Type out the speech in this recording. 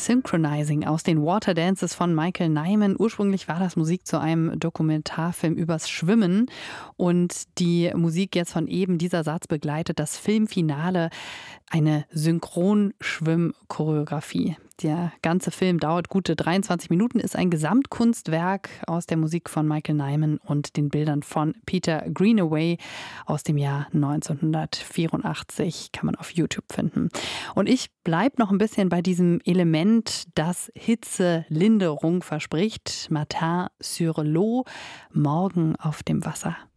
Synchronizing aus den Water Dances von Michael Nyman. Ursprünglich war das Musik zu einem Dokumentarfilm übers Schwimmen und die Musik jetzt von eben, dieser Satz begleitet das Filmfinale, eine Synchronschwimm-Choreografie. Der ganze Film dauert gute 23 Minuten, ist ein Gesamtkunstwerk aus der Musik von Michael Nyman und den Bildern von Peter Greenaway aus dem Jahr 1984. Kann man auf YouTube finden. Und ich bleibe noch ein bisschen bei diesem Element, das Hitzelinderung verspricht. Matin sur l'eau, morgen auf dem Wasser.